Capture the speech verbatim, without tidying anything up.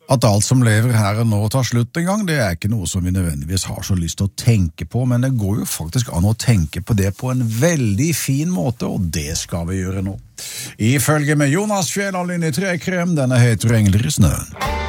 At alt som lever her og nå tar slutt en gang, det er ikke noe som vi nødvendigvis har så lyst til å tenke på, men det går jo faktisk an å tenke på det på en veldig fin måte, og det skal vi gjøre nå. Ifølge med Jonas Fjell og Linje Trekrem, denne heter Engler i snøen.